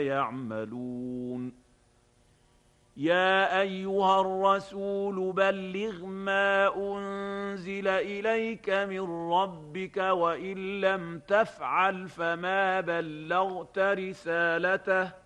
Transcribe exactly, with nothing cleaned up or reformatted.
يعملون يا أيها الرسول بلغ ما أنزل إليك من ربك وإن لم تفعل فما بلغت رسالته